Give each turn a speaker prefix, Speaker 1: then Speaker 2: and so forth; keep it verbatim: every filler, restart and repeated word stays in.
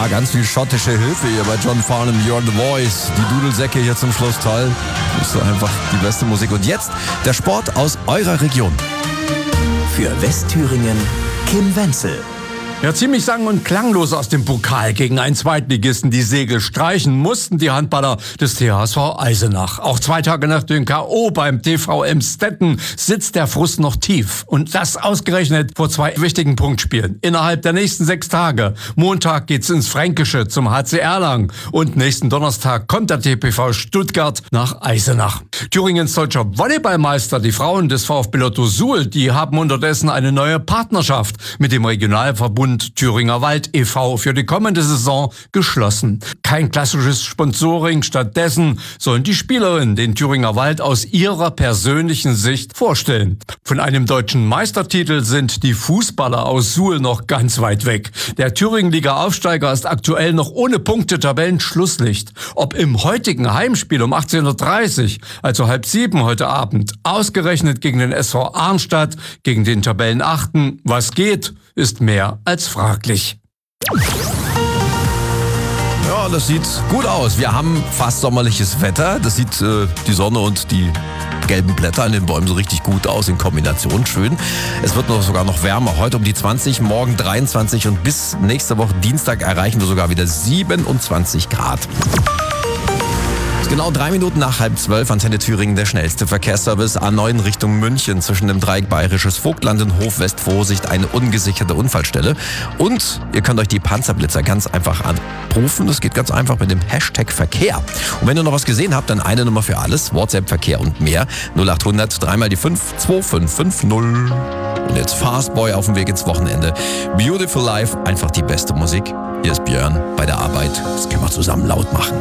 Speaker 1: Ja, ganz viel schottische Hilfe hier bei John Farnham, You're the Voice. Die Dudelsäcke hier zum Schluss, toll. Das ist einfach die beste Musik. Und jetzt der Sport aus eurer Region.
Speaker 2: Für Westthüringen Kim Wenzel.
Speaker 3: Ja, ziemlich sang- und klanglos aus dem Pokal gegen einen Zweitligisten die Segel streichen mussten die Handballer des T H S V Eisenach. Auch zwei Tage nach dem K O beim T V Emstetten sitzt der Frust noch tief. Und das ausgerechnet vor zwei wichtigen Punktspielen. Innerhalb der nächsten sechs Tage. Montag geht's ins Fränkische zum H C Erlangen. Und nächsten Donnerstag kommt der T P V Stuttgart nach Eisenach. Thüringens deutscher Volleyballmeister, die Frauen des VfB Lotto Suhl, die haben unterdessen eine neue Partnerschaft mit dem Regionalverbund Thüringer Wald e V für die kommende Saison geschlossen. Kein klassisches Sponsoring, stattdessen sollen die Spielerinnen den Thüringer Wald aus ihrer persönlichen Sicht vorstellen. Von einem deutschen Meistertitel sind die Fußballer aus Suhl noch ganz weit weg. Der Thüringen-Liga-Aufsteiger ist aktuell noch ohne Punkte Tabellenschlusslicht. Ob im heutigen Heimspiel um achtzehn Uhr dreißig, also halb sieben heute Abend, ausgerechnet gegen den S V Arnstadt, gegen den Tabellenachten, was geht, ist mehr als fraglich.
Speaker 1: Ja, das sieht gut aus. Wir haben fast sommerliches Wetter. Das sieht äh, die Sonne und die gelben Blätter an den Bäumen so richtig gut aus in Kombination. Schön. Es wird noch sogar noch wärmer. Heute um die zwanzig, morgen dreiundzwanzig und bis nächste Woche Dienstag erreichen wir sogar wieder siebenundzwanzig Grad. Genau drei Minuten nach halb zwölf, Antenne Thüringen, der schnellste Verkehrsservice A neun Richtung München. Zwischen dem Dreieck Bayerisches Vogtland und Hof West Vorsicht, eine ungesicherte Unfallstelle. Und ihr könnt euch die Panzerblitzer ganz einfach anrufen. Das geht ganz einfach mit dem Hashtag Verkehr. Und wenn ihr noch was gesehen habt, dann eine Nummer für alles. WhatsApp, Verkehr und mehr. null acht hundert, dreimal die fünf, zwei fünf fünf null. Und jetzt Fastboy auf dem Weg ins Wochenende. Beautiful Life, einfach die beste Musik. Hier ist Björn bei der Arbeit. Das können wir zusammen laut machen.